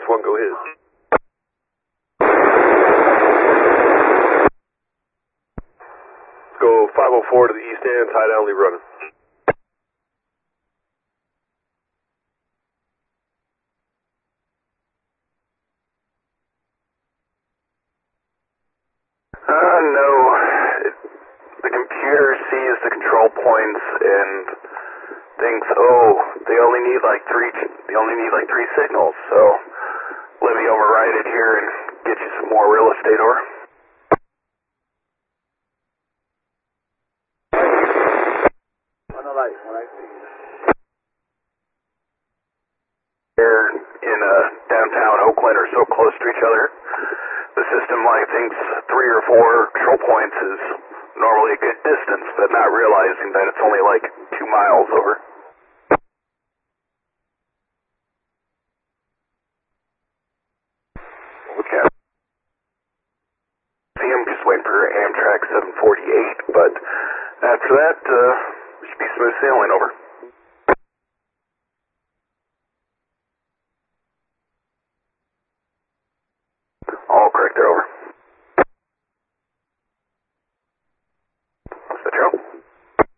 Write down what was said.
1, go his. Let's go 504 to the east end, tie down, leave running. No. The computer sees the control points and thinks, oh, they only need like three signals, so let me override it here and get you some more real estate, over. On the light, when I see you. Here in downtown Oakland are so close to each other, the system thinks 3 or 4 control points is normally a good distance, but not realizing that it's only 2 miles over. Okay. See him just waiting for Amtrak 748, but after that, should be smooth sailing, over. All correct there, over.